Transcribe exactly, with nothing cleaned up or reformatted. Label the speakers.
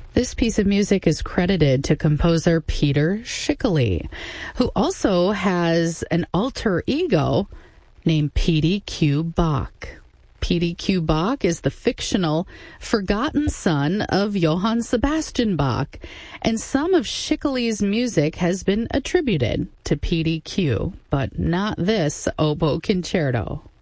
Speaker 1: This piece of music is credited to composer Peter Schickele, who also has an alter ego named Petey Q. Bach. Petey Q. Bach is the fictional, forgotten son of Johann Sebastian Bach, and some of Schickele's music has been attributed to Petey Q, but not this oboe concerto.